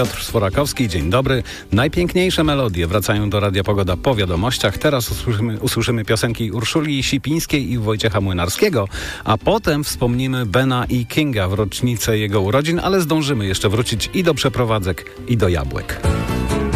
Piotr Sforakowski, dzień dobry. Najpiękniejsze melodie wracają do Radia Pogoda po wiadomościach. Teraz usłyszymy piosenki Urszuli Sipińskiej i Wojciecha Młynarskiego, a potem wspomnimy Bena i Kinga w rocznicę jego urodzin, ale zdążymy jeszcze wrócić i do przeprowadzek, i do jabłek.